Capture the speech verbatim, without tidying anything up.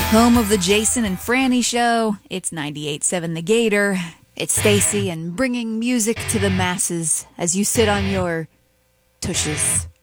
Home of the Jason and Franny Show. It's ninety-eight point seven The Gator. It's Stacy and bringing music to the masses as you sit on your tushes.